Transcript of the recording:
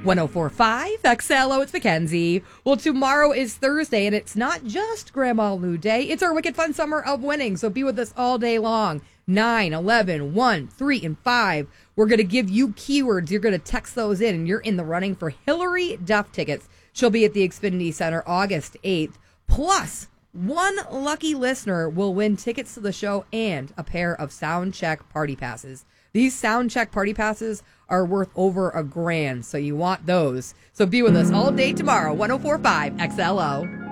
1045 XLO, it's Mackenzie. Well, tomorrow is Thursday, and it's not just Grandma Lou Day. It's our Wicked Fun Summer of Winning, so be with us all day long. 9, 11, 1, 3, and 5. We're going to give you keywords. You're going to text those in, and you're in the running for Hillary Duff tickets. She'll be at the Xfinity Center August 8th. Plus, one lucky listener will win tickets to the show and a pair of Soundcheck party passes. These Soundcheck party passes are worth over $1,000, so you want those. So be with us all day tomorrow, 1045 XLO.